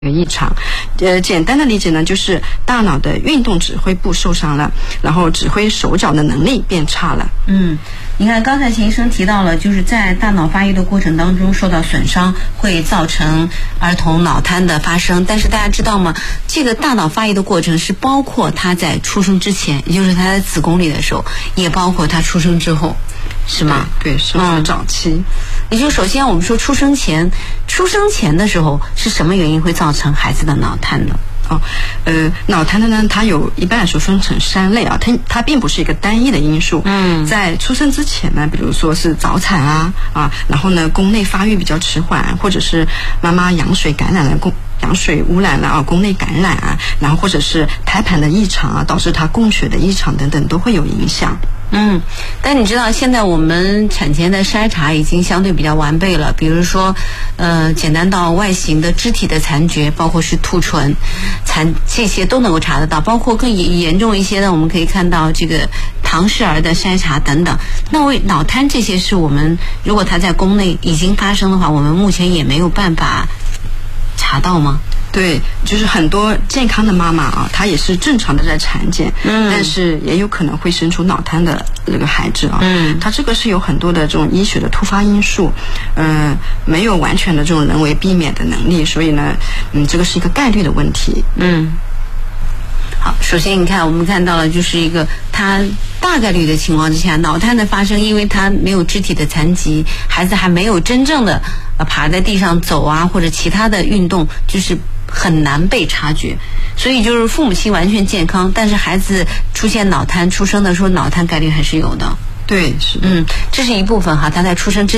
异常。简单的理解呢，就是大脑的运动指挥部受伤了，然后指挥手脚的能力变差了。 你看刚才秦医生提到了，就是在大脑发育的过程当中受到损伤会造成儿童脑瘫的发生，但是大家知道吗？这个大脑发育的过程是包括他在出生之前，也就是他在子宫里的时候，也包括他出生之后，是吗？ 对，生命早期。 也就首先我们说出生前的时候是什么原因会造成孩子的脑瘫呢？ 脑瘫的呢，它一般来说分成3类啊，它并不是一个单一的因素。在出生之前呢，比如说是早产然后呢，宫内发育比较迟缓，或者是妈妈羊水感染了羊水污染了宫内感染然后或者是胎盘的异常导致它供血的异常等等，都会有影响。 但你知道现在我们产前的筛查已经相对比较完备了，比如说简单到外形的肢体的残缺，包括是兔唇这些都能够查得到，包括更严重一些的，我们可以看到这个唐氏儿的筛查等等。那为脑瘫这些是我们如果它在宫内已经发生的话，我们目前也没有办法查到吗？ 对，就是很多健康的妈妈她也是正常的在产检，但是也有可能会生出脑瘫的这个孩子它这个是有很多的这种医学的突发因素，没有完全的这种人为避免的能力，所以呢，这个是一个概率的问题。 好，首先你看，我们看到了就是一个它大概率的情况之下，脑瘫的发生，因为它没有肢体的残疾，孩子还没有真正的爬在地上走或者其他的运动，就是很难被察觉，所以就是父母亲完全健康，但是孩子出现脑瘫，出生的时候脑瘫概率还是有的。 对，是的。 这是一部分他在出生之